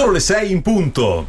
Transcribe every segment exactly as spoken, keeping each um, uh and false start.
Sono le sei in punto.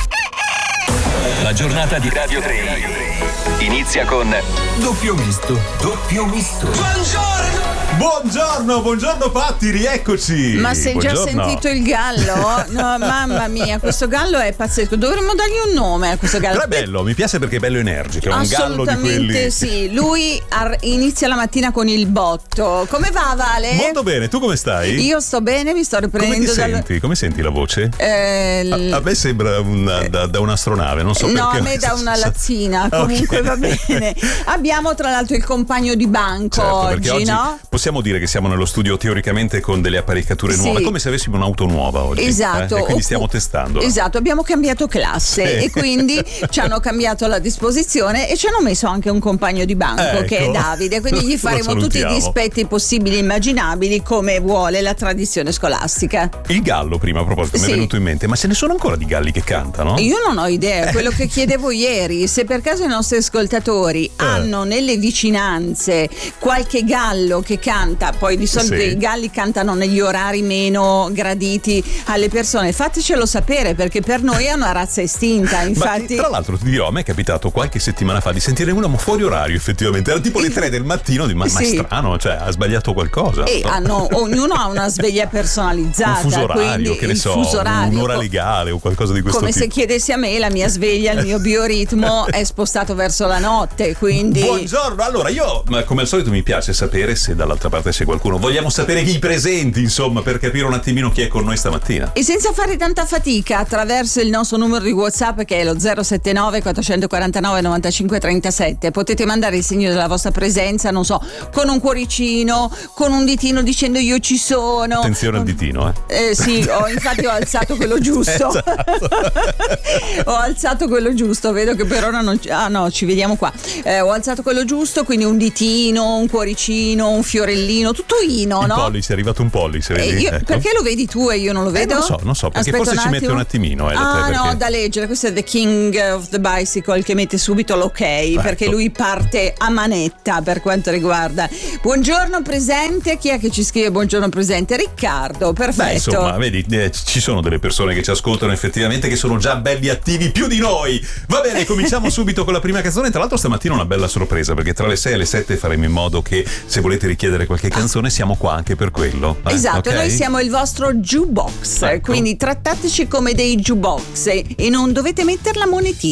La giornata di Radio tre inizia con Doppio Misto. Doppio Misto. Buongiorno! Buongiorno, buongiorno Patti, rieccoci. Ma se già Buongiorno. sentito il gallo? No, mamma mia, questo gallo è pazzesco. Dovremmo dargli un nome a questo gallo. Però è bello, mi piace perché è bello energico, è un gallo di quelli. Assolutamente sì. Lui ar- inizia la mattina con il botto. Come va, Vale? Molto bene, tu come stai? Io sto bene, mi sto Come riprendendo ti dal... senti? Come senti la voce? Eh, l- A, a me sembra una, da, da un'astronave, non so No, perché. a me da una lazzina, comunque Ok. va bene. Abbiamo tra l'altro il compagno di banco Certo, perché oggi, oggi no? possiamo dire che siamo nello studio teoricamente con delle apparecchiature Sì. nuove, come se avessimo un'auto nuova oggi. Esatto. eh? E quindi Oppu- stiamo testando. Esatto, abbiamo cambiato classe Sì. e quindi ci hanno cambiato la disposizione e ci hanno messo anche un compagno di banco Ecco. che è Davide, quindi gli Lo faremo tutti i salutiamo. dispetti possibili e immaginabili come vuole la tradizione scolastica. Il gallo, prima a proposito, mi Sì. è venuto in mente, ma ce ne sono ancora di galli che cantano? Io non ho idea, quello che chiedevo ieri, se per caso i nostri ascoltatori hanno nelle vicinanze qualche gallo che canta, poi di solito Sì. i galli cantano negli orari meno graditi alle persone, fatecelo sapere perché per noi è una razza estinta, Ma infatti. ti- tra l'altro ti dirò, a me è capitato qualche settimana fa di sentire una fuori orario, effettivamente era tipo le tre del mattino, di, ma, ma è Sì. strano, cioè ha sbagliato qualcosa. E hanno, ognuno ha una sveglia un personalizzata, fuso orario, quindi che ne il so, fuso orario, un'ora co- legale o qualcosa di questo come tipo. se chiedessi a me, la mia sveglia, il mio bioritmo è spostato verso la notte, quindi Buongiorno, allora io ma come al solito mi piace sapere se dall'altra parte c'è qualcuno, vogliamo sapere chi i presenti insomma per capire un attimino chi è con noi stamattina. e senza fare tanta fatica attraverso il nostro numero di WhatsApp che è lo zero sette nove quattrocentoquarantanove novantacinque trentasette potete mandare il segno della vostra presenza, non so, con un cuoricino, con un ditino dicendo io ci sono. Attenzione al ditino, eh. Eh sì, ho, infatti ho alzato quello giusto. Esatto. Ho alzato quello giusto, vedo che per ora non ci... Ah no, ci vediamo qua. Eh, ho alzato quello giusto, quindi un ditino, un cuoricino, un fiorellino, tutto ino, Il no? pollice, è arrivato un pollice, Eh, vedi? io- Ecco. Perché lo vedi tu e io non lo Eh, vedo? non so, non so, perché Aspetta forse ci mette attimo. un attimino, eh, da Ah te, no, perché- da leggere, questo è The King of the Bicycle che mette subito l'ok, perché lui parte a manetta per quanto riguarda. Buongiorno presente, chi è che ci scrive buongiorno presente? Riccardo, perfetto. Beh, insomma, vedi, eh, ci sono delle persone che ci ascoltano effettivamente che sono già belli attivi più di noi. Va bene, cominciamo subito con la prima canzone. Tra l'altro stamattina una bella sorpresa perché tra le sei e le sette faremo in modo che se volete richiedere qualche canzone siamo qua anche per quello. eh, Esatto, ok? noi siamo il vostro jukebox, Ecco. quindi trattateci come dei jukebox e e non dovete mettere la monetina.